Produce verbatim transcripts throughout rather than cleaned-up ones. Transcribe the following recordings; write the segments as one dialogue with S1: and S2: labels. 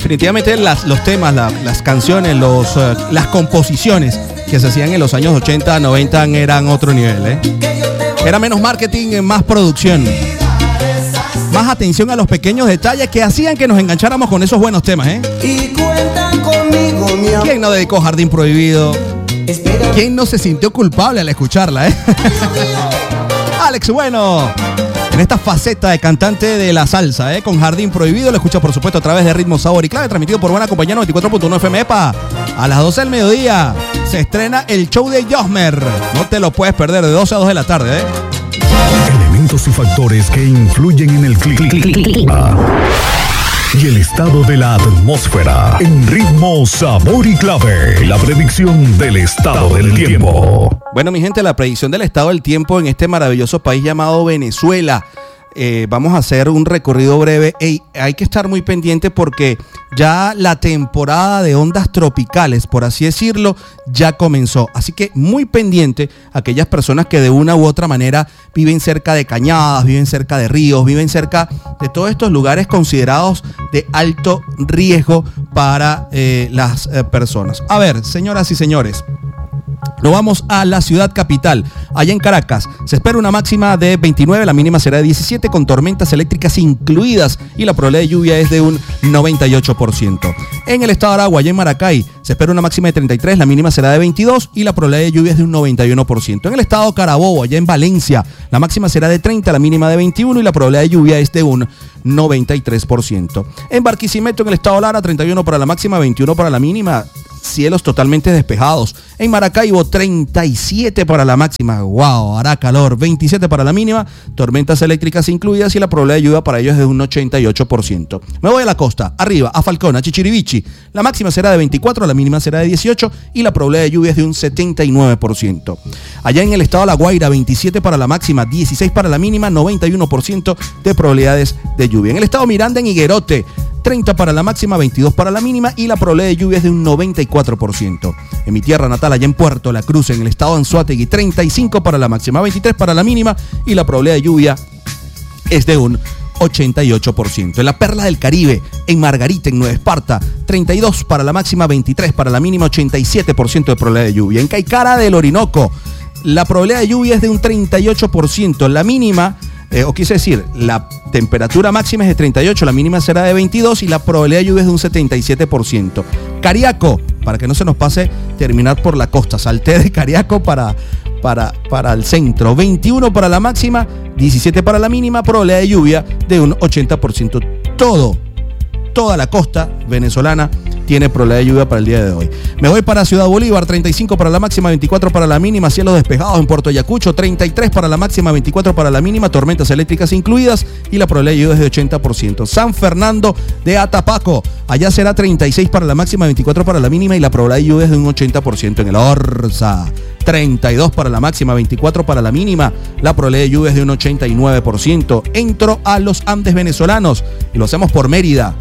S1: definitivamente las, los temas, la, las canciones, los, uh, las composiciones que se hacían en los años ochenta, noventa eran otro nivel, ¿eh? Era menos marketing, más producción. Más atención a los pequeños detalles que hacían que nos engancháramos con esos buenos temas, ¿eh?
S2: Y cuentan conmigo, mi amor.
S1: ¿Quién no dedicó Jardín Prohibido?
S2: Espera.
S1: ¿Quién no se sintió culpable al escucharla, eh? Alex Bueno, en esta faceta de cantante de la salsa, ¿eh? Con Jardín Prohibido, lo escucha por supuesto a través de Ritmo, Sabor y Clave, transmitido por Buena Compañía noventa y cuatro punto uno F M. Epa, a las doce del mediodía se estrena el show de Josmer. No te lo puedes perder, de doce a dos de la tarde, ¿eh?
S3: Elementos y factores que influyen en el clima y el estado de la atmósfera. En Ritmo, Sabor y Clave, la predicción del estado del tiempo.
S1: Bueno, mi gente, la predicción del estado del tiempo en este maravilloso país llamado Venezuela. Eh, vamos a hacer un recorrido breve. Ey, hay que estar muy pendiente porque ya la temporada de ondas tropicales, por así decirlo, ya comenzó. Así que muy pendiente a aquellas personas que de una u otra manera viven cerca de cañadas, viven cerca de ríos, viven cerca de todos estos lugares considerados de alto riesgo para eh, las eh, personas. A ver, señoras y señores, nos vamos a la ciudad capital. Allá en Caracas se espera una máxima de veintinueve, la mínima será de diecisiete, con tormentas eléctricas incluidas, y la probabilidad de lluvia es de un noventa y ocho por ciento. En el estado de Aragua, allá en Maracay, se espera una máxima de treinta y tres, la mínima será de veintidós y la probabilidad de lluvia es de un noventa y uno por ciento. En el estado de Carabobo, allá en Valencia, la máxima será de treinta, la mínima de veintiuno y la probabilidad de lluvia es de un noventa y tres por ciento. En Barquisimeto, en el estado de Lara, treinta y uno para la máxima, veintiuno para la mínima. Cielos totalmente despejados. En Maracaibo, treinta y siete para la máxima. Wow, hará calor. veintisiete para la mínima. Tormentas eléctricas incluidas y la probabilidad de lluvia para ellos es de un ochenta y ocho por ciento. Me voy a la costa, arriba, a Falcón, a Chichirivichi. La máxima será de veinticuatro, la mínima será de dieciocho y la probabilidad de lluvia es de un setenta y nueve por ciento. Allá en el estado de La Guaira, veintisiete para la máxima, dieciséis para la mínima, noventa y uno por ciento de probabilidades de lluvia. En el estado Miranda, en Higuerote, treinta para la máxima, veintidós para la mínima y la probabilidad de lluvia es de un noventa y cuatro por ciento. En mi tierra natal, allá en Puerto La Cruz, en el estado de Anzoátegui, treinta y cinco para la máxima, veintitrés para la mínima y la probabilidad de lluvia es de un ochenta y ocho por ciento. En la Perla del Caribe, en Margarita, en Nueva Esparta, treinta y dos para la máxima, veintitrés para la mínima, ochenta y siete por ciento de probabilidad de lluvia. En Caicara del Orinoco, la probabilidad de lluvia es de un treinta y ocho por ciento. La mínima, eh, o quise decir, la temperatura máxima es de treinta y ocho, la mínima será de veintidós y la probabilidad de lluvia es de un setenta y siete por ciento. Cariaco, para que no se nos pase terminar por la costa, salté de Cariaco para, para, para el centro. veintiuno para la máxima, diecisiete para la mínima, probabilidad de lluvia de un ochenta por ciento. Todo, toda la costa venezolana tiene probabilidad de lluvia para el día de hoy. Me voy para Ciudad Bolívar, treinta y cinco para la máxima, veinticuatro para la mínima, cielos despejados en Puerto Ayacucho, treinta y tres para la máxima, veinticuatro para la mínima, tormentas eléctricas incluidas y la probabilidad de lluvia es de ochenta por ciento. San Fernando de Atapaco, allá será treinta y seis para la máxima, veinticuatro para la mínima y la probabilidad de lluvia es de un ochenta por ciento. En el Orza, treinta y dos para la máxima, veinticuatro para la mínima, la probabilidad de lluvia es de un ochenta y nueve por ciento. Entro a los Andes venezolanos y lo hacemos por Mérida.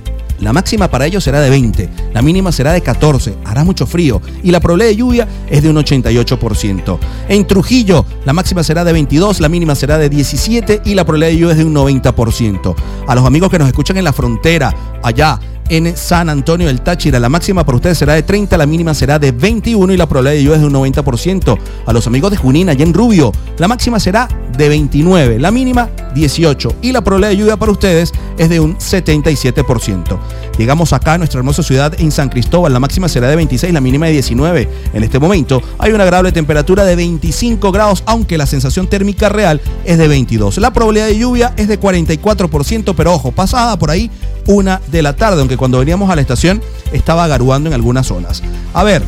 S1: La máxima para ellos será de veinte, la mínima será de catorce, hará mucho frío y la probabilidad de lluvia es de un ochenta y ocho por ciento. En Trujillo, la máxima será de veintidós, la mínima será de diecisiete y la probabilidad de lluvia es de un noventa por ciento. A los amigos que nos escuchan en la frontera, allá en San Antonio del Táchira, la máxima para ustedes será de treinta, la mínima será de veintiuno y la probabilidad de lluvia es de un noventa por ciento. A los amigos de Junín, allá en Rubio, la máxima será de veintinueve, la mínima dieciocho y la probabilidad de lluvia para ustedes es de un setenta y siete por ciento. Llegamos acá a nuestra hermosa ciudad en San Cristóbal, la máxima será de veintiséis, la mínima de diecinueve. En este momento hay una agradable temperatura de veinticinco grados, aunque la sensación térmica real es de veintidós. La probabilidad de lluvia es de cuarenta y cuatro por ciento, pero ojo, pasada por ahí una de la tarde, aunque cuando veníamos a la estación estaba garuando en algunas zonas. A ver,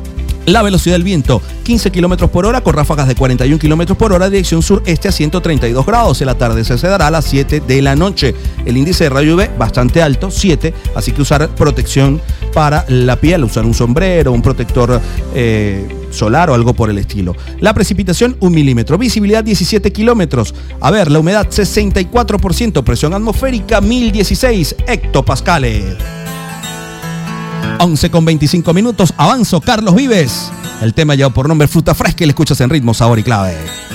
S1: la velocidad del viento, quince kilómetros por hora con ráfagas de cuarenta y un kilómetros por hora, dirección sureste a ciento treinta y dos grados. El atardecer se dará a las siete de la noche. El índice de radio U V bastante alto, siete, así que usar protección para la piel, usar un sombrero, un protector eh, solar o algo por el estilo. La precipitación, un milímetro. Visibilidad, diecisiete kilómetros. A ver, la humedad, sesenta y cuatro por ciento. Presión atmosférica, mil dieciséis hectopascales. once con veinticinco minutos. Avanzo, Carlos Vives. El tema lleva por nombre Fruta Fresca y le escuchas en Ritmo, Sabor y Clave.